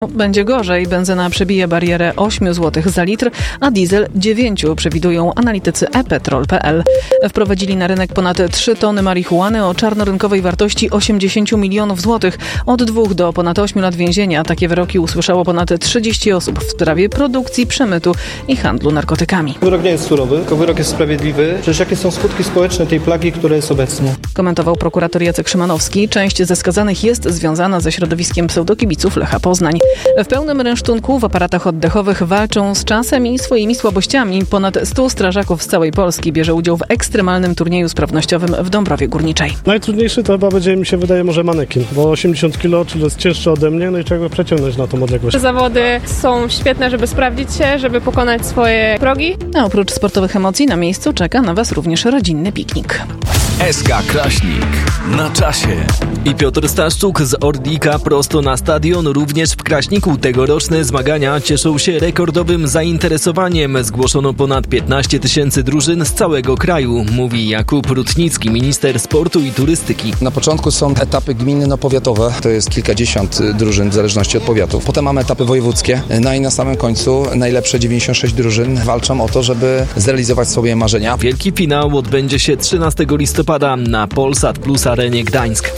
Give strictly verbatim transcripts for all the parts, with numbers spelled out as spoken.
Będzie gorzej. Benzyna przebije barierę osiem złotych za litr, a diesel dziewięć, przewidują analitycy e petrol kropka p l. Wprowadzili na rynek ponad trzy tony marihuany o czarnorynkowej wartości osiemdziesiąt milionów złotych. Od dwóch do ponad ośmiu lat więzienia. Takie wyroki usłyszało ponad trzydzieści osób w sprawie produkcji, przemytu i handlu narkotykami. Wyrok nie jest surowy, tylko wyrok jest sprawiedliwy. Przecież jakie są skutki społeczne tej plagi, która jest obecnie? Komentował prokurator Jacek Szymanowski. Część ze skazanych jest związana ze środowiskiem pseudokibiców Lecha Poznań. W pełnym rynsztunku w aparatach oddechowych walczą z czasem i swoimi słabościami. Ponad stu strażaków z całej Polski bierze udział w ekstremalnym turnieju sprawnościowym w Dąbrowie Górniczej. Najtrudniejszy to chyba będzie, mi się wydaje, może manekin, bo osiemdziesiąt kilo, czyli jest cięższy ode mnie, no i trzeba go przeciągnąć na tą odległość. Zawody są świetne, żeby sprawdzić się, żeby pokonać swoje progi. A oprócz sportowych emocji na miejscu czeka na Was również rodzinny piknik. S K Kraśnik na czasie. I Piotr Staszczuk z Orlika prosto na stadion. Również w Kraśniku tegoroczne zmagania cieszą się rekordowym zainteresowaniem. Zgłoszono ponad piętnaście tysięcy drużyn z całego kraju, mówi Jakub Rutnicki, minister sportu i turystyki. Na początku są etapy gminno-powiatowe, to jest kilkadziesiąt drużyn w zależności od powiatów. Potem mamy etapy wojewódzkie, no i na samym końcu najlepsze dziewięćdziesiąt sześć drużyn walczą o to, żeby zrealizować sobie marzenia. Wielki finał odbędzie się trzynastego listopada na Polsat Plus Arenie Gdańsk.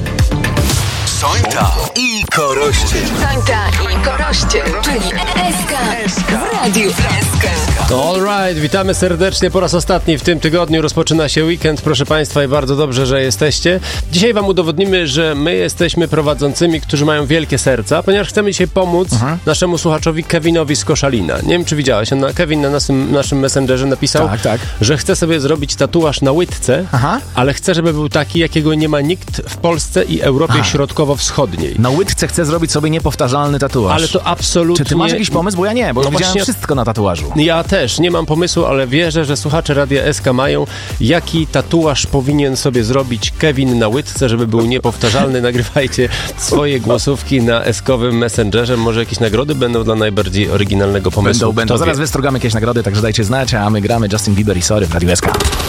Sońta i Koroście. Sońta i Koroście, czyli S K w Radiu S K. All right, witamy serdecznie po raz ostatni w tym tygodniu. Rozpoczyna się weekend, proszę Państwa, i bardzo dobrze, że jesteście. Dzisiaj Wam udowodnimy, że my jesteśmy prowadzącymi, którzy mają wielkie serca, ponieważ chcemy dzisiaj pomóc Aha. naszemu słuchaczowi Kevinowi z Koszalina. Nie wiem, czy widziałeś, on, Kevin na naszym, naszym messengerze napisał, tak, tak. że chce sobie zrobić tatuaż na łydce, Aha. ale chce, żeby był taki, jakiego nie ma nikt w Polsce i Europie Aha. Środkowo-Wschodniej. Na łydce chce zrobić sobie niepowtarzalny tatuaż. Ale to absolutnie... Czy ty masz jakiś pomysł? Bo ja nie, bo no widziałem właśnie... wszystko na tatuażu. Ja też nie mam pomysłu, ale wierzę, że słuchacze Radia S K mają. Jaki tatuaż powinien sobie zrobić Kevin na łydce, żeby był niepowtarzalny? Nagrywajcie swoje głosówki na eskowym messengerze. Może jakieś nagrody będą dla najbardziej oryginalnego pomysłu. Będą, będą. Zaraz wystrogamy jakieś nagrody, także dajcie znać, a my gramy Justin Bieber i Sorry w Radiu S K.